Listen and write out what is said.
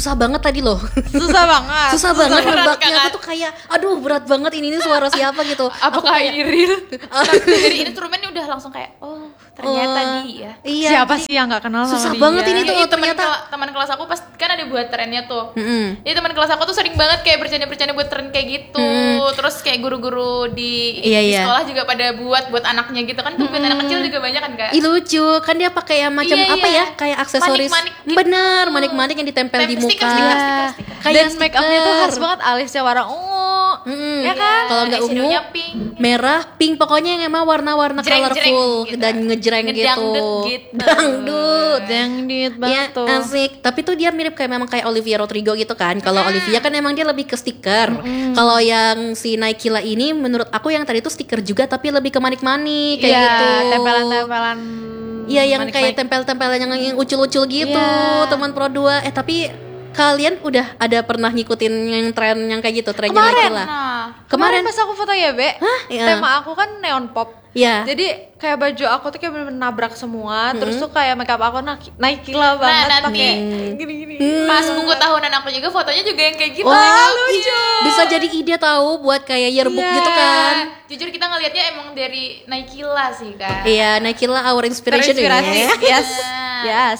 susah banget tadi loh. Susah banget. Susah banget berat nebaknya. kan? Aku tuh kayak aduh berat banget ini suara siapa gitu. Apakah ini real? Dari instrumennya udah langsung kayak ternyata dia. Iya. Siapa sih yang nggak kenal sama Susah dia? banget ini tuh Ternyata ternyata. teman kelas aku pas kan ada buat trennya tuh. Mm-mm. Jadi teman kelas aku tuh sering banget kayak bercanda-bercanda buat tren kayak gitu. Terus kayak guru-guru di Iya. sekolah juga pada buat anaknya gitu kan. Tuh buat anak kecil juga banyak kan Kak. Ih lucu, kan dia pakai yang macam Iya, apa iya. ya? Kayak aksesoris. Manik-manik gitu. Bener, manik-manik yang ditempel di muka. Stiker. Kayak Dan make upnya tuh khas banget, alisnya warna ungu. Ya kan? Kalau nggak ungu, Eyeshadownya pink. merah, pink, pokoknya yang emang warna-warna Jreng-jreng colorful gitu. dan ngejreng gitu. Ngedangdut gitu. Dangdut. Dangdut Ya banget tuh. asik. Tapi tuh dia mirip kayak memang kayak Olivia Rodrigo gitu kan. Kalau Olivia kan emang dia lebih ke stiker. Kalau yang si Naikila ini menurut aku yang tadi tuh stiker juga tapi lebih ke manik kayak Iya, gitu. tempelan-tempelan. Iya yang manik-manik. kayak tempel-tempelan yang ucul-ucul gitu, Iya. teman Pro 2. Tapi kalian udah ada pernah ngikutin yang tren yang kayak gitu, trennya Kemarin. Naikila? Nah, Kemarin pas aku foto ya, Be. Iya. Tema aku kan neon pop. Iya. Jadi kayak baju aku tuh kayak bener-bener nabrak semua. Terus tuh kayak makeup aku Naikila banget nanti. pakai gini-gini. pas buku tahunan aku juga fotonya juga yang kayak gitu. Wah, lucu. bisa jadi ide tahu buat kayak yearbook Iya. gitu kan. Jujur kita ngelihatnya emang dari Naikila sih Kak. Iya, Naikila our inspiration Terinspirasi. ya. Yes. Yes.